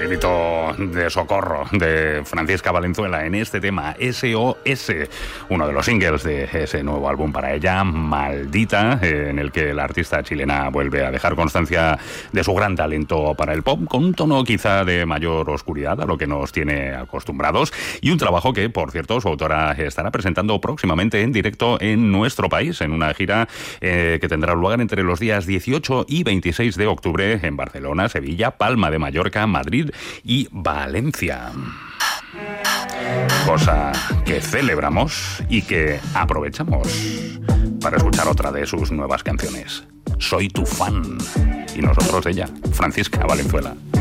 grito de socorro de Francisca Valenzuela en este tema, SOS, uno de los singles de ese nuevo álbum para ella, Maldita, en el que la artista chilena vuelve a dejar constancia de su gran talento para el pop, con un tono quizá de mayor oscuridad a lo que nos tiene acostumbrados, y un trabajo que, por cierto, su autora estará presentando próximamente en directo en nuestro país, en una gira que tendrá lugar entre los días 18 y 26 de octubre en Barcelona, Sevilla, Palma de Mallorca, Madrid y Valencia. Cosa que celebramos y que aprovechamos para escuchar otra de sus nuevas canciones. Soy tu fan. Y nosotros ella, Francisca Valenzuela.